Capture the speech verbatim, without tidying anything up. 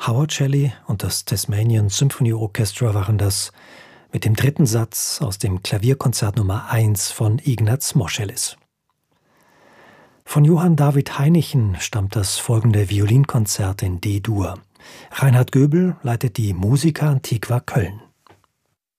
Howard Shelley und das Tasmanian Symphony Orchestra waren das mit dem dritten Satz aus dem Klavierkonzert Nummer eins von Ignaz Moscheles. Von Johann David Heinichen stammt das folgende Violinkonzert in D-Dur. Reinhard Göbel leitet die Musica Antiqua Köln.